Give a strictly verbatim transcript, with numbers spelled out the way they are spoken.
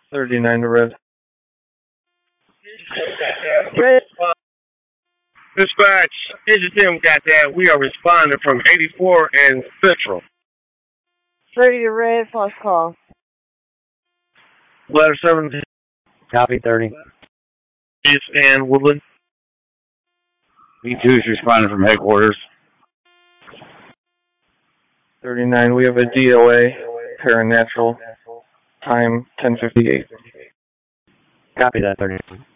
thirty-nine to red. Red. Dispatch, Agent Tim got that. We are responding from eighty-four and Central. thirty to red, false call. Ladder seven. Copy, thirty. East and Woodland. B two is responding from headquarters. thirty-nine, we have a D O A, paranatural, time ten fifty-eight. Copy that, thirty-nine.